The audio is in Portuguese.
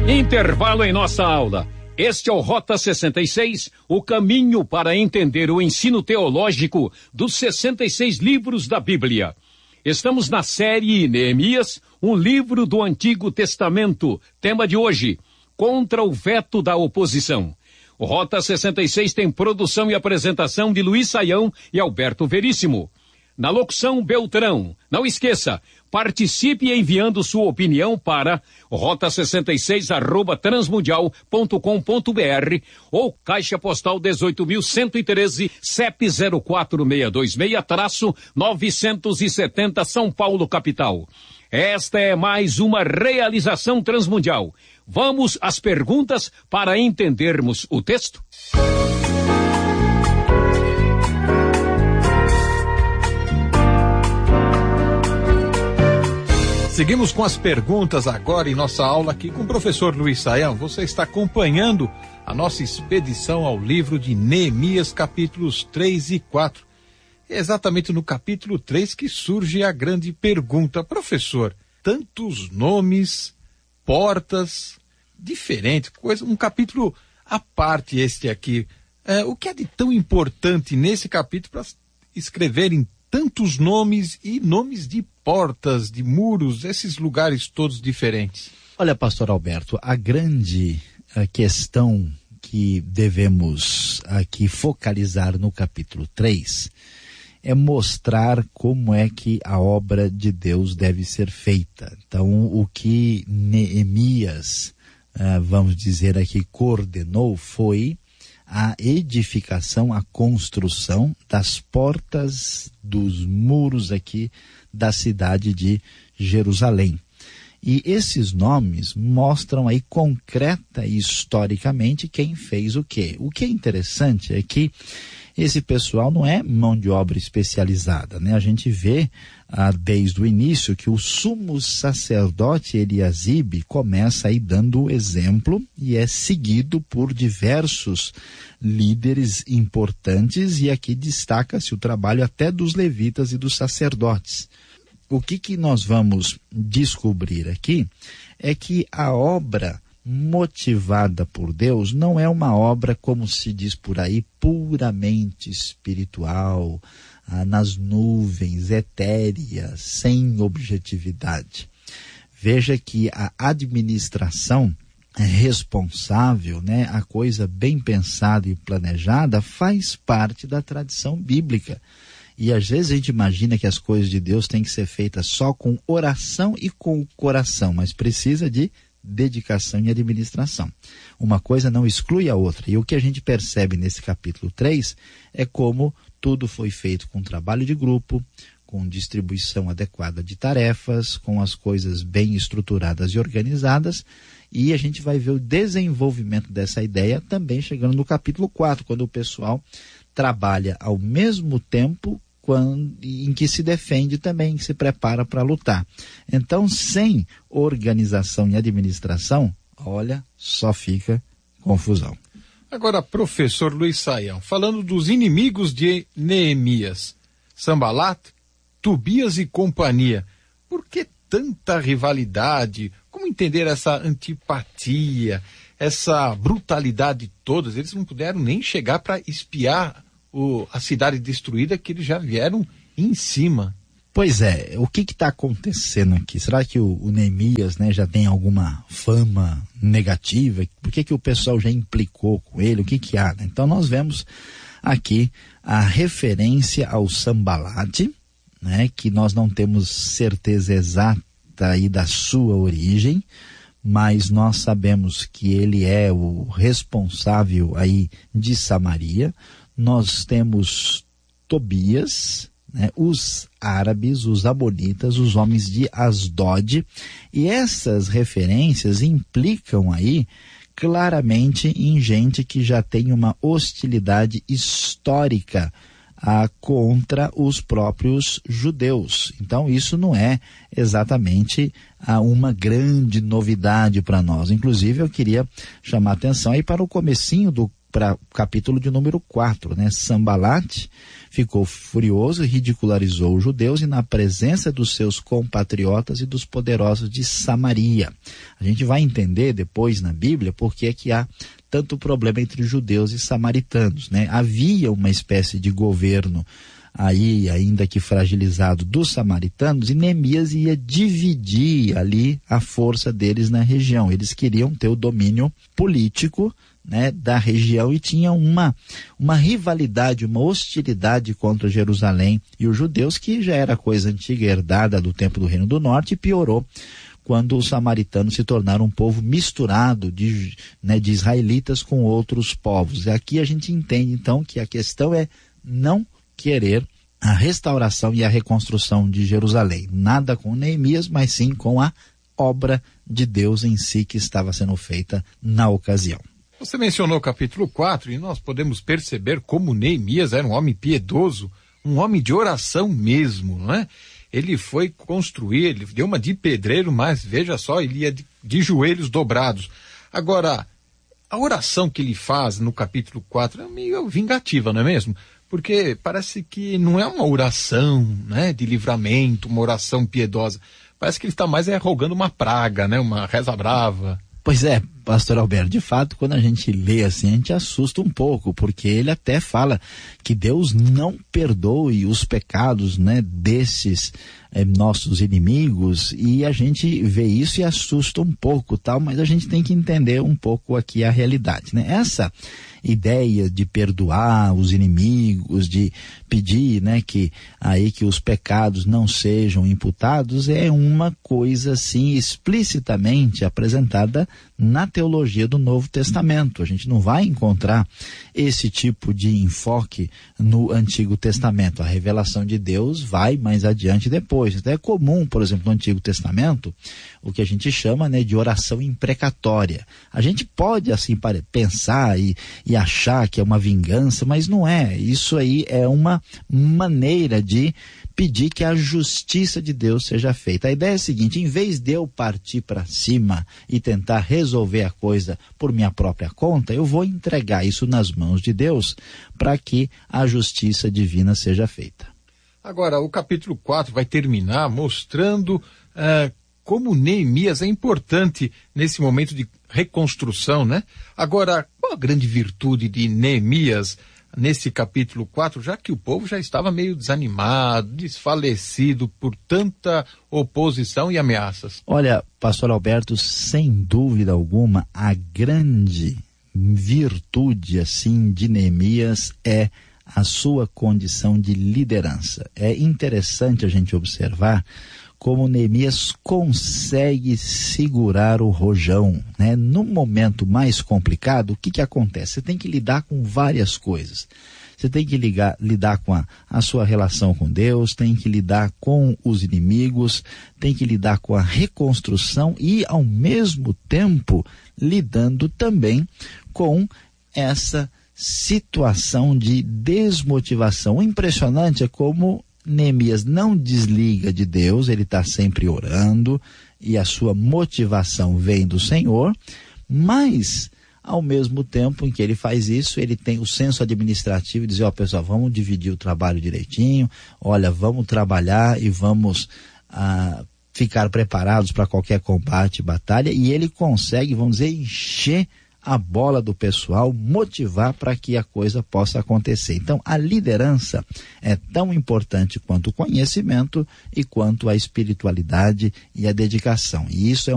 Intervalo em nossa aula. Este é o Rota 66, o caminho para entender o ensino teológico dos 66 livros da Bíblia. Estamos na série Neemias, um livro do Antigo Testamento. Tema de hoje, contra o veto da oposição. O Rota 66 tem produção e apresentação de Luiz Saião e Alberto Veríssimo. Na locução, Beltrão. Não esqueça, participe enviando sua opinião para rota66@transmundial.com.br ou Caixa Postal 18.113, CEP 04626-970 São Paulo, capital. Esta é mais uma realização Transmundial. Vamos às perguntas para entendermos o texto? Seguimos com as perguntas agora em nossa aula aqui com o professor Luiz Saião. Você está acompanhando a nossa expedição ao livro de Neemias, capítulos 3 e 4. É exatamente no capítulo 3 que surge a grande pergunta. Professor, tantos nomes, portas, diferente, coisa, um capítulo à parte este aqui. O que é de tão importante nesse capítulo para escreverem tantos nomes e nomes de portas, de muros, esses lugares todos diferentes? Olha, pastor Alberto, a grande questão que devemos aqui focalizar no capítulo 3 é mostrar como é que a obra de Deus deve ser feita. Então, o que Neemias, vamos dizer aqui, coordenou foi a edificação, a construção das portas dos muros aqui da cidade de Jerusalém. E esses nomes mostram aí concreta e historicamente quem fez o quê. O que é interessante é que esse pessoal não é mão de obra especializada, né? A gente vê desde o início que o sumo sacerdote Eliasibe começa aí dando o exemplo e é seguido por diversos líderes importantes, e aqui destaca-se o trabalho até dos levitas e dos sacerdotes. O que nós vamos descobrir aqui é que a obra motivada por Deus não é uma obra, como se diz por aí, puramente espiritual, nas nuvens, etérea, sem objetividade. Veja que a administração responsável, né, a coisa bem pensada e planejada, faz parte da tradição bíblica. E às vezes a gente imagina que as coisas de Deus têm que ser feitas só com oração e com o coração, mas precisa de dedicação e administração. Uma coisa não exclui a outra. E o que a gente percebe nesse capítulo 3 é como tudo foi feito com trabalho de grupo, com distribuição adequada de tarefas, com as coisas bem estruturadas e organizadas, e a gente vai ver o desenvolvimento dessa ideia também chegando no capítulo 4, quando o pessoal trabalha ao mesmo tempo em que se defende também, que se prepara para lutar. Então, sem organização e administração, olha, só fica confusão. Agora, professor Luiz Saião, falando dos inimigos de Neemias, Sanbalat, Tobias e companhia, por que tanta rivalidade? Como entender essa antipatia, essa brutalidade toda? Eles não puderam nem chegar para espiar a cidade destruída, que eles já vieram em cima. Pois é, o que está acontecendo aqui? Será que o Neemias, né, já tem alguma fama negativa? Por que o pessoal já implicou com ele? O que há? Né? Então nós vemos aqui a referência ao Sanbalat, né, que nós não temos certeza exata aí da sua origem, mas nós sabemos que ele é o responsável aí de Samaria. Nós temos Tobias, né, os árabes, os amonitas, os homens de Asdod, e essas referências implicam aí claramente em gente que já tem uma hostilidade histórica contra os próprios judeus. Então isso não é exatamente uma grande novidade para nós. Inclusive eu queria chamar a atenção aí para o comecinho do para o capítulo de número 4, né? Sambalate ficou furioso, ridicularizou os judeus e na presença dos seus compatriotas e dos poderosos de Samaria. A gente vai entender depois na Bíblia por que é que há tanto problema entre judeus e samaritanos, né? Havia uma espécie de governo aí, ainda que fragilizado, dos samaritanos, e Neemias ia dividir ali a força deles na região. Eles queriam ter o domínio político, né, da região, e tinha uma rivalidade, uma hostilidade contra Jerusalém e os judeus, que já era coisa antiga, herdada do tempo do Reino do Norte, e piorou quando os samaritanos se tornaram um povo misturado de israelitas com outros povos. E aqui a gente entende então que a questão é não querer a restauração e a reconstrução de Jerusalém. Nada com Neemias, mas sim com a obra de Deus em si que estava sendo feita na ocasião. Você mencionou o capítulo 4 e nós podemos perceber como Neemias era um homem piedoso, um homem de oração mesmo, não é? Ele foi construir, ele deu uma de pedreiro, mas veja só, ele ia de joelhos dobrados. Agora, a oração que ele faz no capítulo 4 é meio vingativa, não é mesmo? Porque parece que não é uma oração, né, de livramento, uma oração piedosa. Parece que ele está mais rogando uma praga, né, uma reza brava. Pois é, pastor Alberto, de fato, quando a gente lê assim, a gente assusta um pouco, porque ele até fala que Deus não perdoe os pecados, né, desses nossos inimigos, e a gente vê isso e assusta um pouco, tal, mas a gente tem que entender um pouco aqui a realidade, né? Essa ideia de perdoar os inimigos, de pedir, né, que os pecados não sejam imputados, é uma coisa assim explicitamente apresentada na teologia do Novo Testamento. A gente não vai encontrar esse tipo de enfoque no Antigo Testamento. A revelação de Deus vai mais adiante depois. Então é comum, por exemplo, no Antigo Testamento, o que a gente chama, né, de oração imprecatória. A gente pode assim pensar e achar que é uma vingança, mas não é. Isso aí é uma maneira de pedir que a justiça de Deus seja feita. A ideia é a seguinte: em vez de eu partir para cima e tentar resolver a coisa por minha própria conta, eu vou entregar isso nas mãos de Deus para que a justiça divina seja feita. Agora, o capítulo 4 vai terminar mostrando como Neemias é importante nesse momento de reconstrução, né? Agora, qual a grande virtude de Neemias nesse capítulo 4, já que o povo já estava meio desanimado, desfalecido por tanta oposição e ameaças? Olha, pastor Alberto, sem dúvida alguma, a grande virtude assim de Neemias é a sua condição de liderança. É interessante a gente observar como Neemias consegue segurar o rojão, né? No momento mais complicado, o que acontece? Você tem que lidar com várias coisas. Você tem que lidar com a sua relação com Deus, tem que lidar com os inimigos, tem que lidar com a reconstrução e, ao mesmo tempo, lidando também com essa situação de desmotivação. O impressionante é como Neemias não desliga de Deus, ele está sempre orando e a sua motivação vem do Senhor, mas ao mesmo tempo em que ele faz isso, ele tem o senso administrativo de dizer, pessoal, vamos dividir o trabalho direitinho, olha, vamos trabalhar e vamos ficar preparados para qualquer combate e batalha, e ele consegue, vamos dizer, encher a bola do pessoal, motivar para que a coisa possa acontecer. Então, a liderança é tão importante quanto o conhecimento e quanto a espiritualidade e a dedicação. E isso é